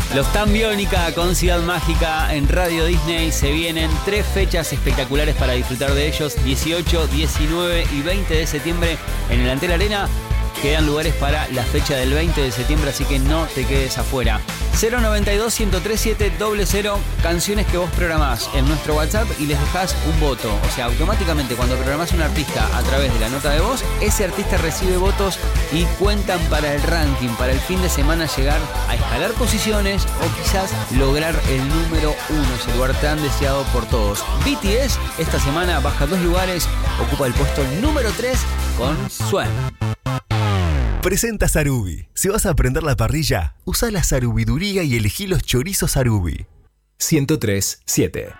Los Tan Biónica con Ciudad Mágica en Radio Disney. Se vienen 3 fechas espectaculares para disfrutar de ellos: 18, 19 y 20 de septiembre en el Antel Arena. Quedan lugares para la fecha del 20 de septiembre, así que no te quedes afuera. 092-103-700, canciones que vos programás en nuestro WhatsApp y les dejás un voto. O sea, automáticamente cuando programás un artista a través de la nota de voz, ese artista recibe votos y cuentan para el ranking, para el fin de semana llegar a escalar posiciones o quizás lograr el número 1, ese lugar tan deseado por todos. BTS esta semana baja 2 lugares, ocupa el puesto número 3 con Swan. Presenta Sarubi. Si vas a prender la parrilla, usa la sarubiduría y elegí los chorizos Sarubi. 103.7